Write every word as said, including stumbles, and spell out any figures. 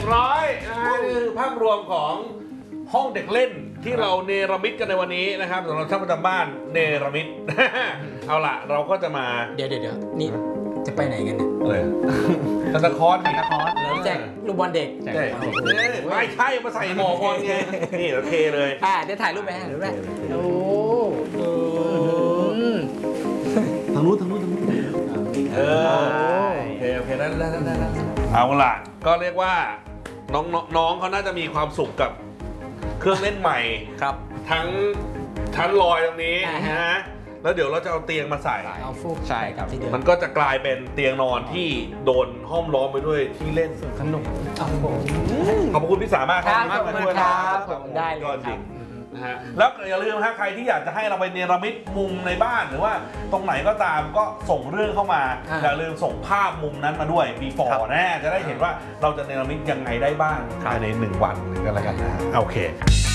บร้อยนะฮะนี่คือภาพรวมของห้องเด็กเล่นที่เราเนรมิตกันในวันนี้นะครับสำหรับท่านประจำบ้านเนรมิต เอาล่ะเราก็จะมาเดี๋ยวเดี๋ยวนี่จะไปไหนกันเนี่ยเลยซันตาคลอสซันตาคลอสแล้วแจกลูกบอลเด็กใช่ไม่ใช่มาใส่หมอบอลไงนี่โอเคเลยอ่าเดี๋ยวถ่ายรูปไปถ่ายรูปไปโอ้ทางนู้นทางนู้นทางนู้นเออโอเคโอเคได้ได้ได้ได้เอาล่ะก็เรียกว่าน้องน้องเขาน่าจะมีความสุขกับเครื่องเล่นใหม่ครับทั้งชั้นลอยตรงนี้นะฮะแล้วเดี๋ยวเราจะเอาเตียงมาใส่เอาฟูกใช่ครับที่เดิมมันก็จะกลายเป็นเตียงนอนที่โดนห้อมล้อมไปด้วยที่เล่นขนมขอบคุณพี่สามารถครับขอบคุณครับได้เลยครับนะฮะแล้วอย่าลืมฮะใครที่อยากจะให้เราไปเนรมิตมุมในบ้านหรือว่าตรงไหนก็ตามก็ส่งเรื่องเข้ามาอย่าลืมส่งภาพมุมนั้นมาด้วย before นะจะได้เห็นว่าเราจะเนรมิตยังไงได้บ้างภายในหนึ่งวันหรืออะไรกันนะโอเค